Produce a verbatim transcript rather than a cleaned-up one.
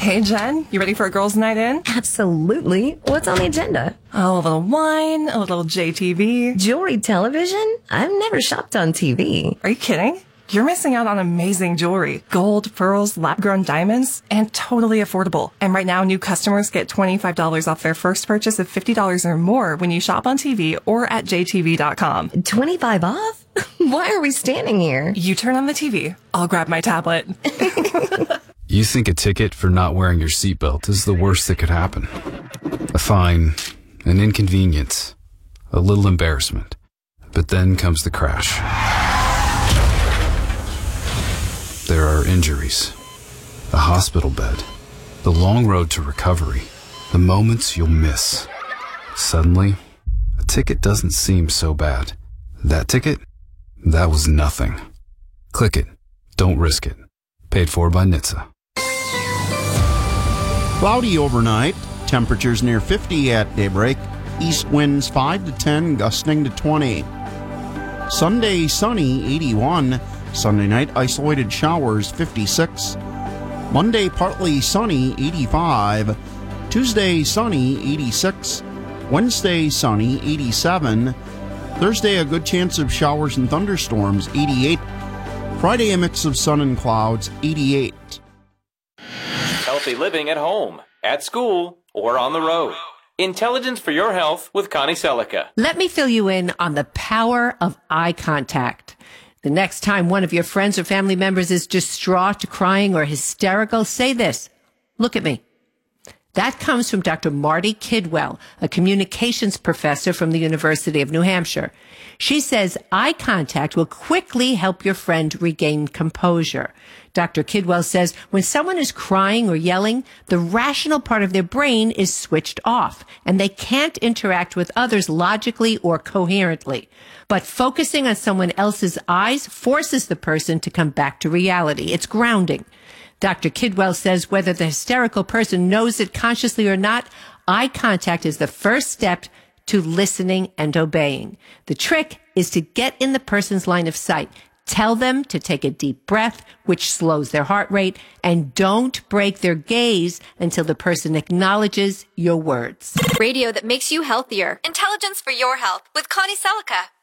Hey, Jen, you ready for a girls' night in? Absolutely. What's on the agenda? Oh, a little wine, a little J T V. Jewelry television? I've never shopped on T V. Are you kidding? You're missing out on amazing jewelry. Gold, pearls, lab-grown diamonds, and totally affordable. And right now, new customers get twenty-five dollars off their first purchase of fifty dollars or more when you shop on T V or at J T V dot com. twenty-five off? Why are we standing here? You turn on the T V. I'll grab my tablet. You think a ticket for not wearing your seatbelt is the worst that could happen. A fine, an inconvenience, a little embarrassment. But then comes the crash. There are injuries, a hospital bed, the long road to recovery, the moments you'll miss. Suddenly, a ticket doesn't seem so bad. That ticket? That was nothing. Click it. Don't risk it. Paid for by N H T S A. Cloudy overnight, temperatures near fifty at daybreak, east winds five to ten, gusting to twenty. Sunday sunny, eighty-one. Sunday night isolated showers, fifty-six. Monday partly sunny, eighty-five. Tuesday sunny, eighty-six. Wednesday sunny, eighty-seven. Thursday a good chance of showers and thunderstorms, eighty-eight. Friday a mix of sun and clouds, eighty-eight. Healthy living at home, at school, or on the road. Intelligence for your health with Connie Selica. Let me fill you in on the power of eye contact. The next time one of your friends or family members is distraught, crying, or hysterical, say this: look at me. That comes from Doctor Marty Kidwell, a communications professor from the University of New Hampshire. She says eye contact will quickly help your friend regain composure. Doctor Kidwell says when someone is crying or yelling, the rational part of their brain is switched off, and they can't interact with others logically or coherently. But focusing on someone else's eyes forces the person to come back to reality. It's grounding. Doctor Kidwell says whether the hysterical person knows it consciously or not, eye contact is the first step to listening and obeying. The trick is to get in the person's line of sight. Tell them to take a deep breath, which slows their heart rate, and don't break their gaze until the person acknowledges your words. Radio that makes you healthier. Intelligence for your health with Connie Selica.